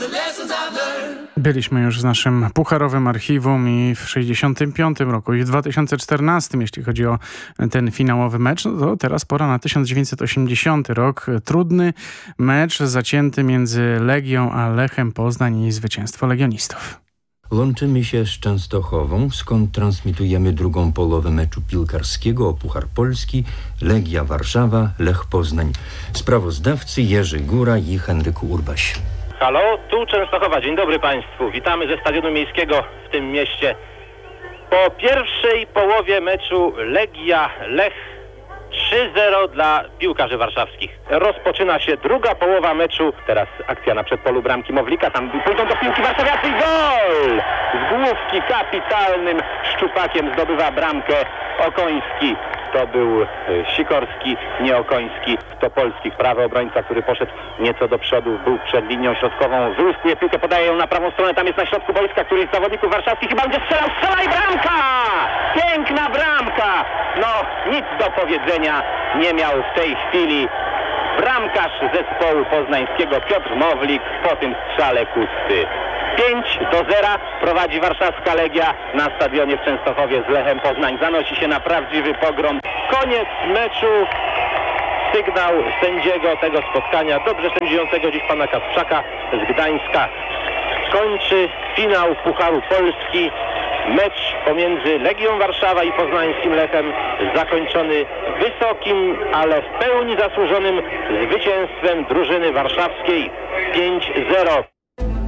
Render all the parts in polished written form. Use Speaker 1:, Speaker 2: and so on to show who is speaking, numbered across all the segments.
Speaker 1: Byliśmy już z naszym pucharowym archiwum i w 1965 roku i w 2014, jeśli chodzi o ten finałowy mecz, no to teraz pora na 1980 rok. Trudny mecz zacięty między Legią a Lechem Poznań i zwycięstwo legionistów.
Speaker 2: Łączymy się z Częstochową, skąd transmitujemy drugą połowę meczu piłkarskiego o Puchar Polski Legia Warszawa, Lech Poznań. Sprawozdawcy Jerzy Góra i Henryku Urbaś.
Speaker 3: Halo, tu Częstochowa. Dzień dobry Państwu. Witamy ze Stadionu Miejskiego w tym mieście. Po pierwszej połowie meczu Legia-Lech 3-0 dla piłkarzy warszawskich. Rozpoczyna się druga połowa meczu. Teraz akcja na przedpolu bramki Mowlika. Tam pójdą do piłki warszawiacy i gol! Z główki kapitalnym szczupakiem zdobywa bramkę Okoński. To był Sikorski, nie Okoński. To polski prawy obrońca, który poszedł nieco do przodu, był przed linią środkową. Wyłuskuje piłkę, podaje ją na prawą stronę. Tam jest na środku boiska któryś z zawodników warszawskich. Chyba będzie strzelał, strzela i bramka! Piękna bramka! No, nic do powiedzenia nie miał w tej chwili bramkarz zespołu poznańskiego Piotr Mowlik po tym strzale Kusty. 5-0 prowadzi warszawska Legia na stadionie w Częstochowie z Lechem Poznań. Zanosi się na prawdziwy pogrom. Koniec meczu. Sygnał sędziego tego spotkania, dobrze sędziującego dziś pana Kasprzaka z Gdańska, kończy finał Pucharu Polski. Mecz pomiędzy Legią Warszawa i poznańskim Lechem zakończony wysokim, ale w pełni zasłużonym zwycięstwem drużyny warszawskiej 5-0.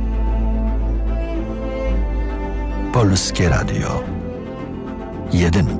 Speaker 4: Polskie Radio. 1.